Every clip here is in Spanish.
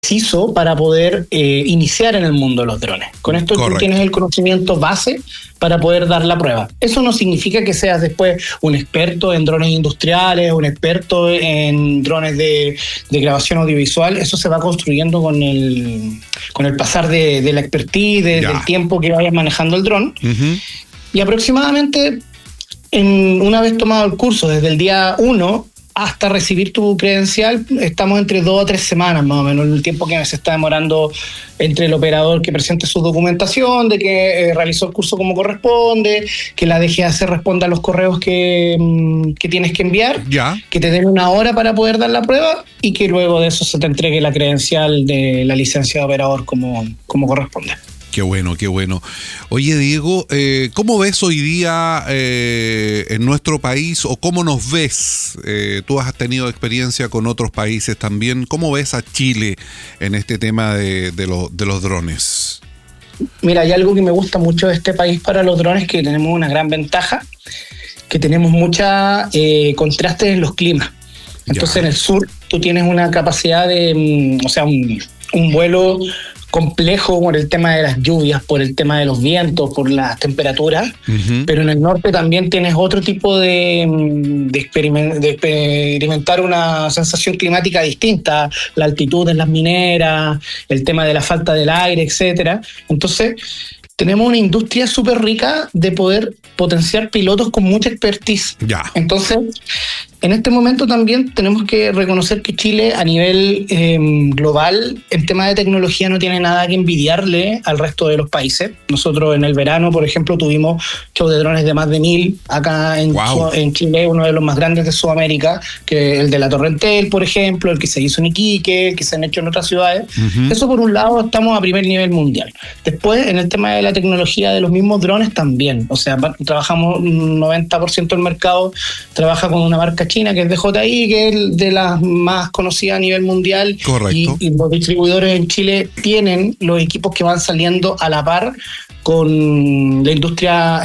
preciso para poder iniciar en el mundo de los drones. Con esto tú tienes el conocimiento base para poder dar la prueba. Eso no significa que seas después un experto en drones industriales, un experto en drones de grabación audiovisual. Eso se va construyendo con el pasar de la expertise, del tiempo que vayas manejando el dron. Uh-huh. Y aproximadamente, una vez tomado el curso, desde el día 1 hasta recibir tu credencial, estamos entre 2 a 3 semanas más o menos, el tiempo que se está demorando entre el operador que presente su documentación, de que realizó el curso como corresponde, que la DGAC responda a los correos que tienes que enviar, que te den 1 hora para poder dar la prueba y que luego de eso se te entregue la credencial de la licencia de operador como corresponde. Qué bueno, qué bueno. Oye, Diego, ¿cómo ves hoy día en nuestro país o cómo nos ves? Tú has tenido experiencia con otros países también. ¿Cómo ves a Chile en este tema de los drones? Mira, hay algo que me gusta mucho de este país para los drones, que tenemos una gran ventaja, que tenemos mucha contrastes en los climas. Entonces en el sur tú tienes una capacidad de, un vuelo complejo por el tema de las lluvias, por el tema de los vientos, por las temperaturas, pero en el norte también tienes otro tipo de experimentar una sensación climática distinta, la altitud en las mineras, el tema de la falta del aire, etcétera. Entonces tenemos una industria súper rica de poder potenciar pilotos con mucha expertise. Entonces, en este momento también tenemos que reconocer que Chile a nivel global, en tema de tecnología, no tiene nada que envidiarle al resto de los países. Nosotros en el verano, por ejemplo, tuvimos show de drones de más de 1000 acá en Chile, uno de los más grandes de Sudamérica, que el de la Torre Entel, por ejemplo, el que se hizo en Iquique, el que se han hecho en otras ciudades. Eso por un lado estamos a primer nivel mundial. Después, en el tema de la tecnología de los mismos drones también. O sea, trabajamos 90% del mercado, trabaja con una marca china que es DJI, que es de las más conocidas a nivel mundial. Correcto. Y los distribuidores en Chile tienen los equipos que van saliendo a la par con la industria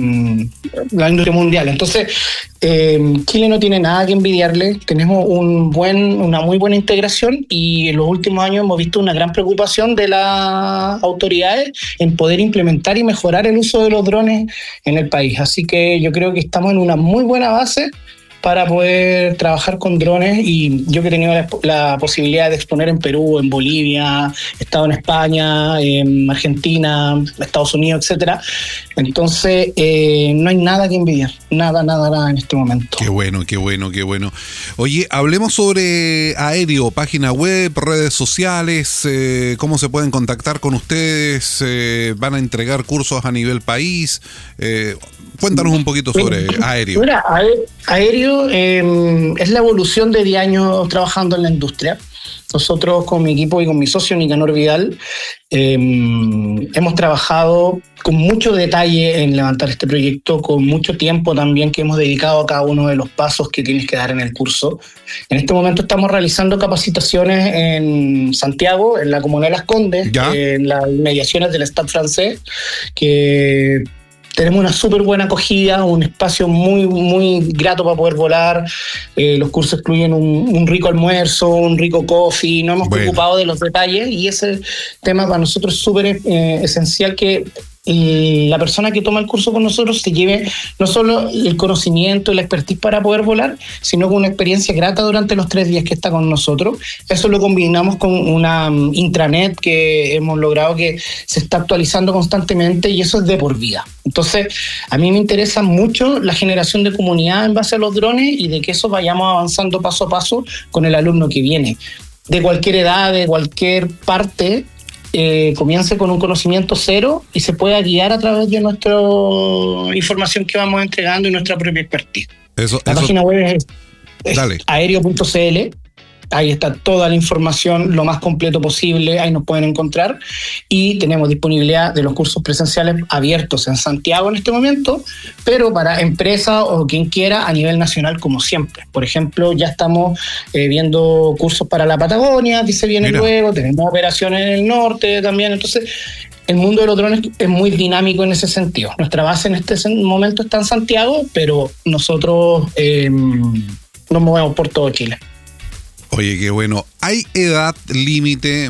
mundial. Entonces, Chile no tiene nada que envidiarle. Tenemos una muy buena integración y en los últimos años hemos visto una gran preocupación de las autoridades en poder implementar y mejorar el uso de los drones en el país. Así que yo creo que estamos en una muy buena base para poder trabajar con drones, y yo que he tenido la posibilidad de exponer en Perú, en Bolivia, he estado en España, en Argentina, Estados Unidos, etcétera. Entonces no hay nada que envidiar, nada en este momento. Qué bueno. Oye, hablemos sobre Aéreo, página web, redes sociales, cómo se pueden contactar con ustedes, van a entregar cursos a nivel país. Cuéntanos un poquito sobre Aéreo. Mira, Aéreo es la evolución de 10 años trabajando en la industria. Nosotros con mi equipo y con mi socio Nicanor Vidal hemos trabajado con mucho detalle en levantar este proyecto, con mucho tiempo también que hemos dedicado a cada uno de los pasos que tienes que dar en el curso. En este momento estamos realizando capacitaciones en Santiago, en la comuna de Las Condes, en las inmediaciones del Stade francés, que tenemos una súper buena acogida, un espacio muy, muy grato para poder volar. Los cursos incluyen un rico almuerzo, un rico coffee. No hemos preocupado de los detalles, y ese tema para nosotros es súper esencial, que la persona que toma el curso con nosotros se lleve no solo el conocimiento y la expertise para poder volar, sino con una experiencia grata durante los 3 días que está con nosotros. Eso lo combinamos con una intranet que hemos logrado que se está actualizando constantemente, y eso es de por vida. Entonces, a mí me interesa mucho la generación de comunidad en base a los drones, y de que eso vayamos avanzando paso a paso con el alumno que viene, de cualquier edad, de cualquier parte. Comience con un conocimiento cero y se pueda guiar a través de nuestra información que vamos entregando y nuestra propia expertise. La página web es aéreo.cl. Ahí está toda la información, lo más completo posible, ahí nos pueden encontrar, y tenemos disponibilidad de los cursos presenciales abiertos en Santiago en este momento, pero para empresas o quien quiera a nivel nacional, como siempre. Por ejemplo, ya estamos viendo cursos para la Patagonia, que se viene luego, tenemos operaciones en el norte también. Entonces, el mundo de los drones es muy dinámico en ese sentido. Nuestra base en este momento está en Santiago, pero nosotros nos movemos por todo Chile. Oye, qué bueno. ¿Hay edad límite?